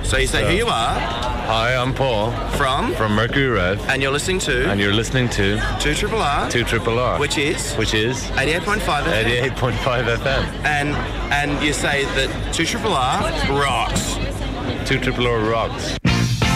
So you say who you are. Hi, I'm Paul. From Mercury Rev. And you're listening to. And you're listening to 2RRR. 2RRR. Which is 88.5 FM. 88.5 FM. And you say that 2RRR rocks. 2RRR rocks.